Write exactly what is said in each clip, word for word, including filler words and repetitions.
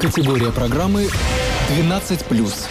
Категория программы двенадцать плюс.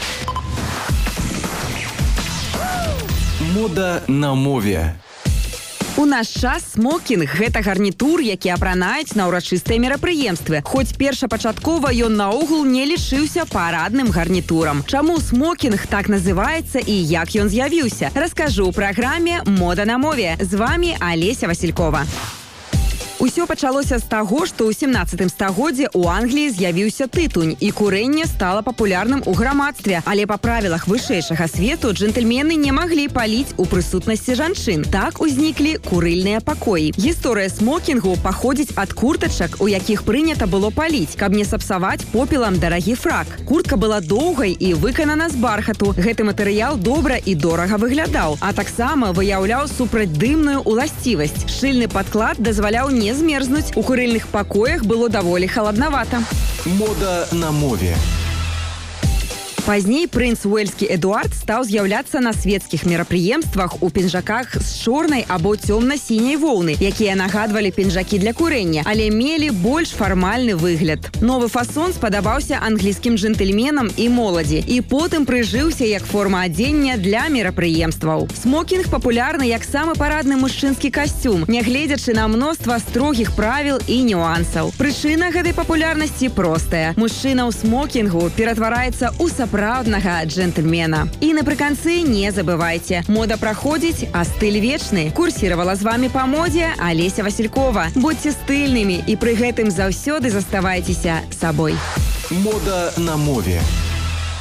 Мода на мове. У наш час смокінг – гэта гарнітур, які апранаюць на ўрачыстыя мерапрыемствы. Хоць першапачаткова ён наогул не лічыўся парадным гарнітурам. Чаму смокінг так называецца і як ён з'явіўся? Раскажу ў праграме «Мода на мове». З вами Алеся Василькова. Усё пачалося з таго, што ў сямнаццатым стагоддзі ў Англіі з'явіўся тытунь, і курэнне стала папулярным у грамадстве. Але па правілах вышэйшага свету джентльмены не маглі паліць у прысутнасці жанчын. Так узніклі курыльныя пакоі. Гісторыя смокінгу паходзіць ад куртачак, у якіх прынята было паліць, каб не сапсаваць попелам дарагі фрак. Куртка была доўгай і выканана з бархату. Гэты матэрыял добра і дорага выглядаў, а таксама выяўляў супрацьдымную уласцівасць. Шчыльны падклад дазваляў не змерзнуць. У курыльных пакоях было даволі халаднавата. Мода на мове. Пазней прынц Уэльскі Эдуард стаў з'яўляцца на свецкіх мерапрыемствах у пінжаках з чорнай або цёмна-сіняй воўны, якія нагадвалі пінжакі для курэння, але мелі больш фармальны выгляд. Новы фасон спадабаўся англійскім джентльменам і моладзі, і потым прыжыўся як форма адзення для мерапрыемстваў. Смокінг папулярны як самы парадны мужчынскі касцюм, нягледзячы на мноства строгіх правіл і нюансаў. Прычына гэтай папулярнасці простая. Мужчына ў смокінгу ператвараецца ў сапраўднага сапраўднага джентльмена. І напрыканцы не забывайце, мода праходзіць, а стыль вечны. Курсіравала з вами па модзе Алеся Василькова. Будьце стыльнымі і пры гэтым заўсёды заставайцеся сабой. Мода на мове.